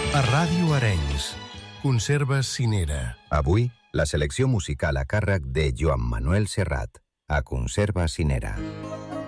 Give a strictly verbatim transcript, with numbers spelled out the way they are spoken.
A Ràdio Arenys, Conserves Cinera. Avui, la selecció musical a càrrec de Joan Manuel Serrat, a Conserva Cinera.